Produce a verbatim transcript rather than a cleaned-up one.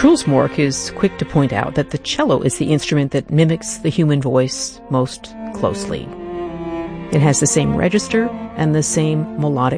Truls Mork is quick to point out that the cello is the instrument that mimics the human voice most closely. It has the same register and the same melodic